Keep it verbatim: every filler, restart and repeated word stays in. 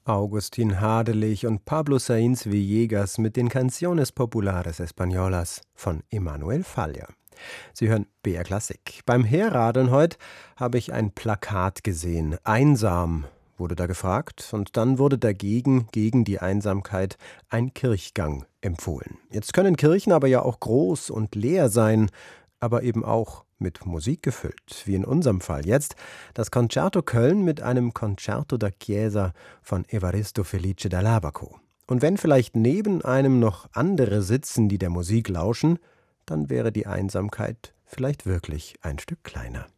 Augustin Hadelich und Pablo Sainz Villegas mit den Canciones Populares Españolas von Emanuel Falla. Sie hören B R Klassik. Beim Herradeln heute habe ich ein Plakat gesehen. Einsam wurde da gefragt, und dann wurde dagegen, gegen die Einsamkeit, ein Kirchgang empfohlen. Jetzt können Kirchen aber ja auch groß und leer sein, aber eben auch mit Musik gefüllt, wie in unserem Fall jetzt das Concerto Köln mit einem Concerto da Chiesa von Evaristo Felice dall'Abaco. Und wenn vielleicht neben einem noch andere sitzen, die der Musik lauschen, dann wäre die Einsamkeit vielleicht wirklich ein Stück kleiner.